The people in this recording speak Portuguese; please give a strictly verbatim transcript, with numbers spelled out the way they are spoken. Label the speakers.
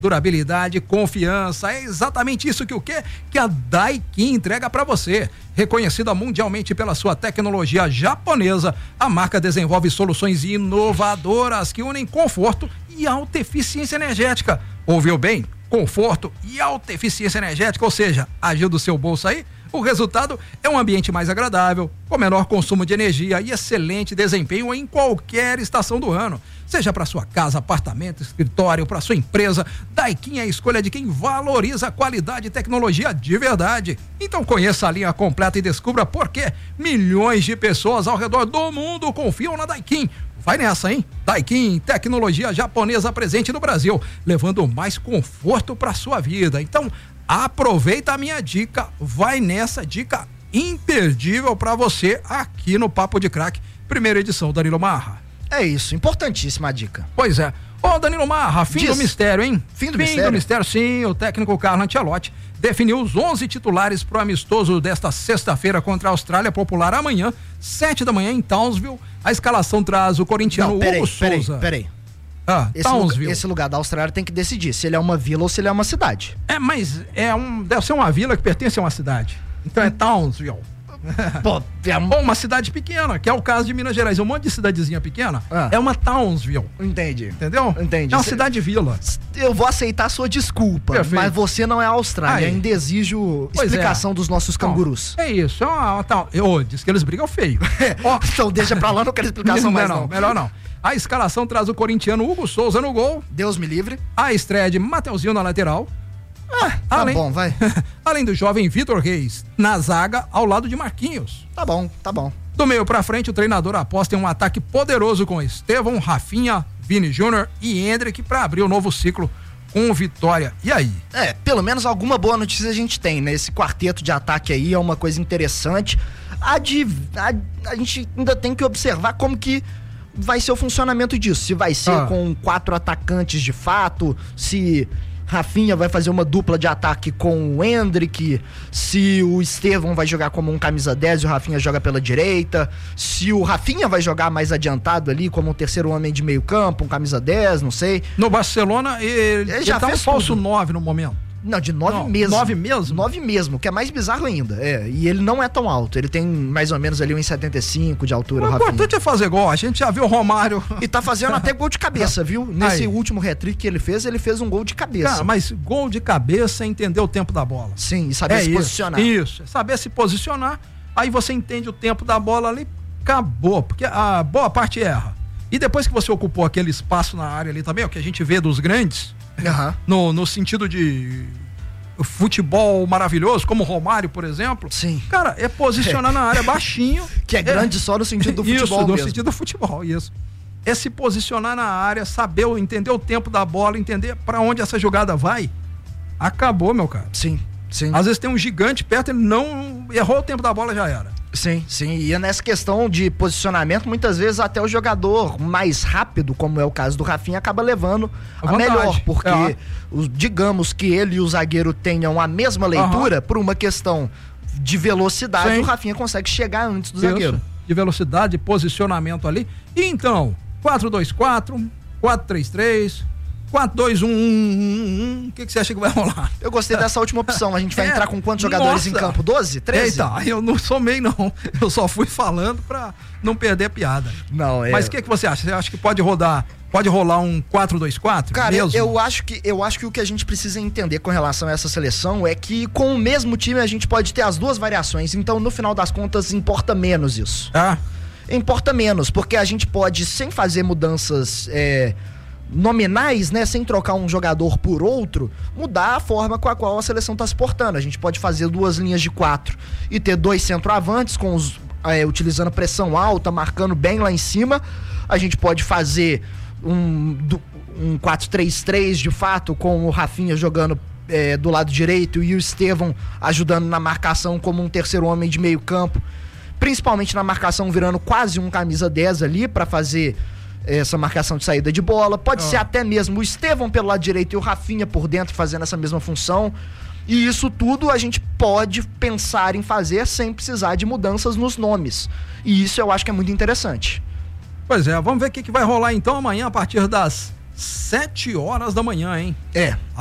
Speaker 1: durabilidade, confiança. É exatamente isso que o quê? Que a Daikin entrega para você. Reconhecida mundialmente pela sua tecnologia japonesa, a marca desenvolve soluções inovadoras que unem conforto e alta eficiência energética. Ouviu bem? Conforto e alta eficiência energética, ou seja, agiu do seu bolso aí? O resultado é um ambiente mais agradável, com menor consumo de energia e excelente desempenho em qualquer estação do ano. Seja para sua casa, apartamento, escritório, para sua empresa, Daikin é a escolha de quem valoriza a qualidade e tecnologia de verdade. Então conheça a linha completa e descubra por que milhões de pessoas ao redor do mundo confiam na Daikin. Vai nessa, hein? Daikin, tecnologia japonesa presente no Brasil, levando mais conforto para sua vida. Então, aproveita a minha dica, vai nessa dica imperdível para você aqui no Papo de Craque, primeira edição, Danilo Marra.
Speaker 2: É isso, importantíssima a dica.
Speaker 1: Pois é. Ô, Danilo Marra, fim Diz. do mistério, hein?
Speaker 2: Fim do
Speaker 1: fim
Speaker 2: mistério?
Speaker 1: Fim do mistério, sim. O técnico Carlo Ancelotti definiu os onze titulares para o amistoso desta sexta-feira contra a Austrália Popular amanhã, sete da manhã em Townsville. A escalação traz o corintiano
Speaker 2: Não, peraí,
Speaker 1: Hugo
Speaker 2: peraí,
Speaker 1: Souza.
Speaker 2: Peraí,
Speaker 1: Ah,
Speaker 2: esse,
Speaker 1: Townsville.
Speaker 2: lugar, esse lugar da Austrália tem que decidir se ele é uma vila ou se ele é uma cidade.
Speaker 1: É, mas é um, deve ser uma vila que pertence a uma cidade. Então é Townsville.
Speaker 2: Pô, é um...
Speaker 1: Ou uma cidade pequena, que é o caso de Minas Gerais. Um monte de cidadezinha pequena
Speaker 2: Ah.
Speaker 1: é uma Townsville.
Speaker 2: Entendi.
Speaker 1: Entendeu?
Speaker 2: Entendi.
Speaker 1: É uma
Speaker 2: Cê-
Speaker 1: cidade-vila.
Speaker 2: Eu vou aceitar a sua desculpa,
Speaker 1: Perfeito.
Speaker 2: mas você não é a Austrália.
Speaker 1: Aí.
Speaker 2: Ainda exijo
Speaker 1: Pois
Speaker 2: explicação
Speaker 1: é.
Speaker 2: dos nossos
Speaker 1: Não,
Speaker 2: cangurus.
Speaker 1: É isso, é uma, uma tal. Eu disse que eles brigam feio. Ó,
Speaker 2: Então deixa pra lá, não quero explicação mais
Speaker 1: não,
Speaker 2: não.
Speaker 1: melhor não. A escalação traz o corintiano Hugo Souza no gol,
Speaker 2: Deus me livre.
Speaker 1: a estreia de Mateuzinho na lateral,
Speaker 2: Ah, tá
Speaker 1: além,
Speaker 2: bom, vai.
Speaker 1: além do jovem Vitor Reis na zaga ao lado de Marquinhos.
Speaker 2: Tá bom, tá bom.
Speaker 1: Do meio pra frente, o treinador aposta em um ataque poderoso com Estevão, Rafinha, Vini Júnior e Endrick para abrir o novo ciclo com vitória. E aí?
Speaker 2: É, pelo menos alguma boa notícia a gente tem, né? Esse quarteto de ataque aí é uma coisa interessante. A, de, a, a gente ainda tem que observar como que vai ser o funcionamento disso. Se vai ser
Speaker 1: Ah.
Speaker 2: com quatro atacantes de fato, se Rafinha vai fazer uma dupla de ataque com o Endrick, se o Estevão vai jogar como um camisa dez e o Rafinha joga pela direita, se o Rafinha vai jogar mais adiantado ali como um terceiro homem de meio campo, um camisa dez, não sei.
Speaker 1: No Barcelona, ele,
Speaker 2: Ele
Speaker 1: ele
Speaker 2: já
Speaker 1: tá um
Speaker 2: fez
Speaker 1: falso
Speaker 2: tudo.
Speaker 1: nove no momento.
Speaker 2: Não, de nove
Speaker 1: Não,
Speaker 2: mesmo.
Speaker 1: nove mesmo?
Speaker 2: Nove mesmo, que é mais bizarro ainda. É, e ele não é tão alto. Ele tem mais ou menos ali um metro e setenta e cinco de altura,
Speaker 1: O
Speaker 2: o Rafinha.
Speaker 1: importante é fazer gol. A gente já viu o Romário.
Speaker 2: E tá fazendo até gol de cabeça, viu? Nesse
Speaker 1: Aí.
Speaker 2: último hat-trick que ele fez, ele fez um gol de cabeça.
Speaker 1: Cara, mas gol de cabeça é entender o tempo da bola.
Speaker 2: Sim, e saber
Speaker 1: É
Speaker 2: se
Speaker 1: isso,
Speaker 2: posicionar.
Speaker 1: Isso, é saber se posicionar. Aí você entende o tempo da bola ali, acabou. Porque a boa parte erra. E depois que você ocupou aquele espaço na área ali também, o que a gente vê dos grandes,
Speaker 2: Aham.
Speaker 1: no, no sentido de futebol maravilhoso, como o Romário, por exemplo.
Speaker 2: Sim.
Speaker 1: Cara, é posicionar na área baixinho.
Speaker 2: Que é grande só no sentido do futebol
Speaker 1: Isso, no
Speaker 2: mesmo.
Speaker 1: sentido do futebol, isso. É se posicionar na área, saber, entender o tempo da bola, entender pra onde essa jogada vai. Acabou, meu cara.
Speaker 2: Sim, sim.
Speaker 1: Às vezes tem um gigante perto, ele não errou o tempo da bola, já era.
Speaker 2: Sim, sim. E é nessa questão de posicionamento, muitas vezes até o jogador mais rápido, como é o caso do Rafinha, acaba levando
Speaker 1: A
Speaker 2: a,
Speaker 1: vantagem.
Speaker 2: melhor. Porque,
Speaker 1: É.
Speaker 2: os- digamos que ele e o zagueiro tenham a mesma leitura, por uma questão de velocidade,
Speaker 1: Sim.
Speaker 2: o Rafinha consegue chegar antes do
Speaker 1: Isso,
Speaker 2: zagueiro.
Speaker 1: de velocidade, posicionamento ali. E então, quatro dois quatro, quatro três três, quatro dois um um um um, o que, que você acha que vai rolar?
Speaker 2: Eu gostei dessa última opção. A gente vai
Speaker 1: É,
Speaker 2: entrar com quantos jogadores em
Speaker 1: nossa.
Speaker 2: campo? doze? treze?
Speaker 1: Eita, aí eu não somei não, eu só fui falando pra não perder a piada.
Speaker 2: Não, é...
Speaker 1: Mas o que, que você acha? Você acha que pode rodar, pode rolar um quatro dois quatro?
Speaker 2: Cara,
Speaker 1: mesmo?
Speaker 2: eu acho, que, eu acho que o que a gente precisa entender com relação a essa seleção é que com o mesmo time a gente pode ter as duas variações. Então, no final das contas, importa menos isso.
Speaker 1: Ah,
Speaker 2: Importa menos, porque a gente pode, sem fazer mudanças é, nominais, né, sem trocar um jogador por outro, mudar a forma com a qual a seleção está se portando. A gente pode fazer duas linhas de quatro e ter dois centroavantes com os, é, utilizando pressão alta, marcando bem lá em cima. A gente pode fazer um, do- um quatro três três de fato, com o Rafinha jogando é, do lado direito e o Estevão ajudando na marcação como um terceiro homem de meio campo, principalmente na marcação, virando quase um camisa dez ali para fazer essa marcação de saída de bola. Pode
Speaker 1: Ah.
Speaker 2: ser até mesmo o Estevão pelo lado direito e o Rafinha por dentro fazendo essa mesma função. E isso tudo a gente pode pensar em fazer sem precisar de mudanças nos nomes. E isso eu acho que é muito interessante.
Speaker 1: pois é, vamos ver o que, que vai rolar então amanhã a partir das sete horas da manhã, hein?
Speaker 2: É.